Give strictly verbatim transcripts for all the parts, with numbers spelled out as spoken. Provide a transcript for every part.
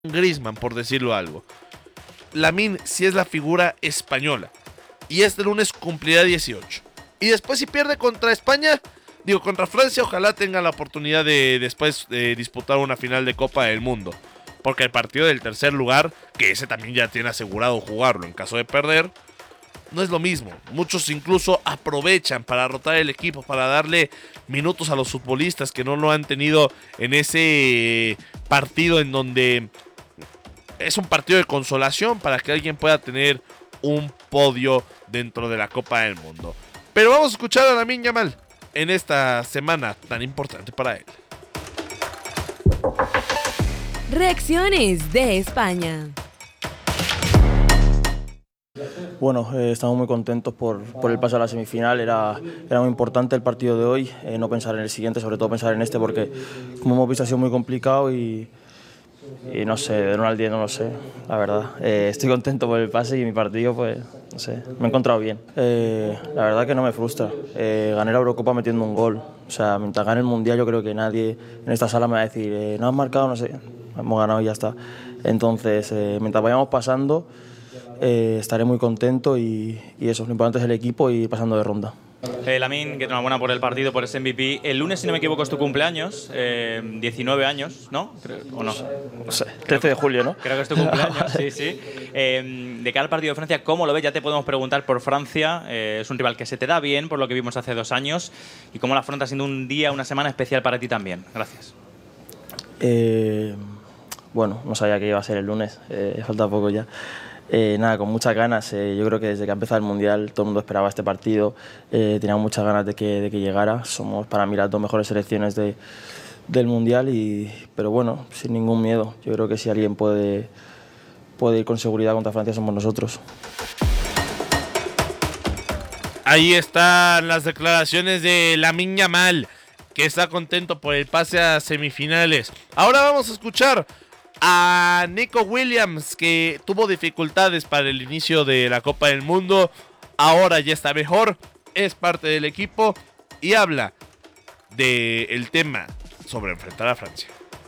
Griezmann, por decirlo algo. Lamine sí es la figura española. Y este lunes cumplirá dieciocho. Y después, si pierde contra España, digo, contra Francia, ojalá tenga la oportunidad de después de disputar una final de Copa del Mundo. Porque el partido del tercer lugar, que ese también ya tiene asegurado jugarlo en caso de perder, no es lo mismo. Muchos incluso aprovechan para rotar el equipo, para darle minutos a los futbolistas que no lo han tenido en ese partido en donde es un partido de consolación para que alguien pueda tener un podio dentro de la Copa del Mundo. Pero vamos a escuchar a Lamine Yamal en esta semana tan importante para él. Reacciones de España. Bueno, eh, estamos muy contentos por, por el paso a la semifinal. Era, era muy importante el partido de hoy, eh, no pensar en el siguiente, sobre todo pensar en este, porque como hemos visto ha sido muy complicado y, y no sé, de uno al diez no lo sé, la verdad. Eh, estoy contento por el pase y mi partido, pues, no sé, me he encontrado bien. Eh, la verdad que no me frustra. Eh, gané la Eurocopa metiendo un gol. O sea, mientras gane el Mundial yo creo que nadie en esta sala me va a decir, eh, no has marcado, no sé, hemos ganado y ya está. Entonces, eh, mientras vayamos pasando, Eh, estaré muy contento y, y eso, lo importante es el equipo y pasando de ronda. Eh, Lamine, que enhorabuena por el partido, por ese M V P. El lunes, si no me equivoco, es tu cumpleaños, eh, diecinueve años, ¿no? Creo, ¿o no? No sé, trece de julio, ¿no? Creo que es tu cumpleaños, sí, sí. Eh, de cara al partido de Francia, ¿cómo lo ves? Ya te podemos preguntar por Francia. Eh, es un rival que se te da bien, por lo que vimos hace dos años. ¿Y cómo la afrontas siendo un día, una semana especial para ti también? Gracias. Eh, bueno, no sabía que iba a ser el lunes, eh, falta poco ya. Eh, nada, con muchas ganas. Eh, yo creo que desde que ha empezado el Mundial todo el mundo esperaba este partido. Eh, teníamos muchas ganas de que, de que llegara. Somos para mí las dos mejores selecciones de, del Mundial, y, pero bueno, sin ningún miedo. Yo creo que si alguien puede, puede ir con seguridad contra Francia somos nosotros. Ahí están las declaraciones de Lamine Yamal, que está contento por el pase a semifinales. Ahora vamos a escuchar a Nico Williams, que tuvo dificultades para el inicio de la Copa del Mundo. Ahora ya está mejor, es parte del equipo y habla del tema sobre enfrentar a Francia.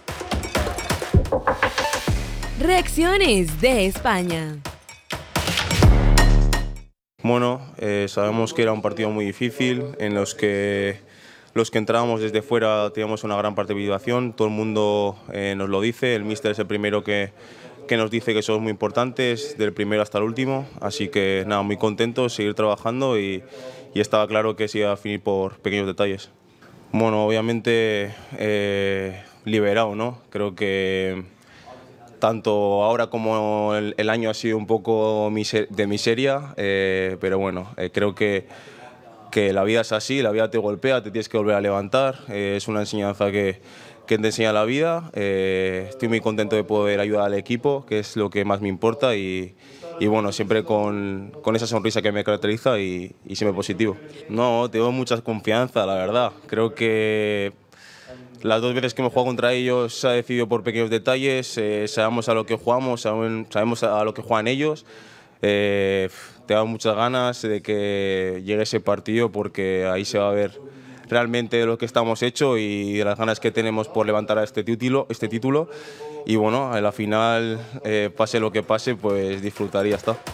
Reacciones de España. Bueno, eh, sabemos que era un partido muy difícil, en los que los que entrábamos desde fuera teníamos una gran participación, todo el mundo eh, nos lo dice, el míster es el primero que, que nos dice que somos muy importantes, del primero hasta el último, así que nada, muy contentos, seguir trabajando y, y estaba claro que se iba a finir por pequeños detalles. Bueno, obviamente eh, liberado, ¿no? Creo que tanto ahora como el, el año ha sido un poco miser de miseria, eh, pero bueno, eh, creo que que la vida es así, la vida te golpea, te tienes que volver a levantar, eh, es una enseñanza que, que te enseña la vida. Eh, estoy muy contento de poder ayudar al equipo, que es lo que más me importa, y, y bueno, siempre con, con esa sonrisa que me caracteriza y, y siempre positivo. No, tengo mucha confianza, la verdad. Creo que las dos veces que hemos jugado contra ellos se ha decidido por pequeños detalles, eh, sabemos a lo que jugamos, sabemos a lo que juegan ellos. Eh, tengo muchas ganas de que llegue ese partido, porque ahí se va a ver realmente lo que estamos hechos y las ganas que tenemos por levantar a este título, este título. Y bueno, a la final, eh, pase lo que pase, pues disfrutar y ya está.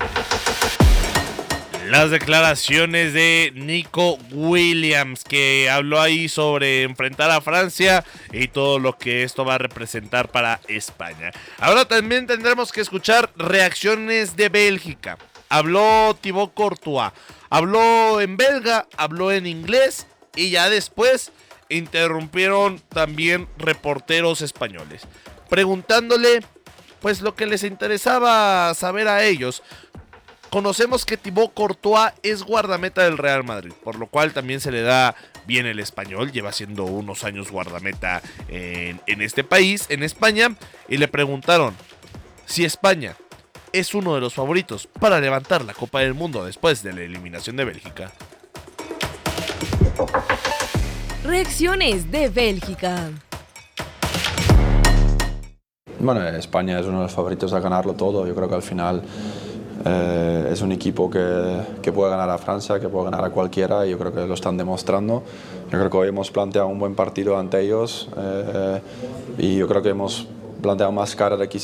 Las declaraciones de Nico Williams, que habló ahí sobre enfrentar a Francia y todo lo que esto va a representar para España. Ahora también tendremos que escuchar reacciones de Bélgica. Habló Thibaut Courtois, habló en belga, habló en inglés y ya después interrumpieron también reporteros españoles, preguntándole pues lo que les interesaba saber a ellos. Conocemos que Thibaut Courtois es guardameta del Real Madrid, por lo cual también se le da bien el español. Lleva siendo unos años guardameta en, en este país, en España, y le preguntaron si España es uno de los favoritos para levantar la Copa del Mundo después de la eliminación de Bélgica. Reacciones de Bélgica. Bueno, España es uno de los favoritos a ganarlo todo. Yo creo que al final eh, es un equipo que, que puede ganar a Francia, que puede ganar a cualquiera, y yo creo que lo están demostrando. Yo creo que hoy hemos planteado un buen partido ante ellos, eh, y yo creo que hemos planteado más cara de